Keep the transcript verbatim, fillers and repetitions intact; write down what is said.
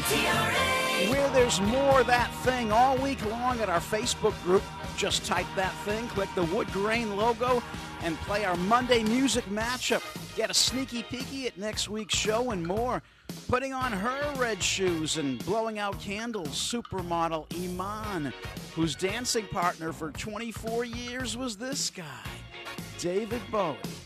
Where there's more of that thing all week long at our Facebook group. Just type that thing, click the Wood Grain logo, and play our Monday music matchup. Get a sneaky peeky at next week's show and more. Putting on her red shoes and blowing out candles, supermodel Iman, whose dancing partner for twenty-four years was this guy, David Bowie.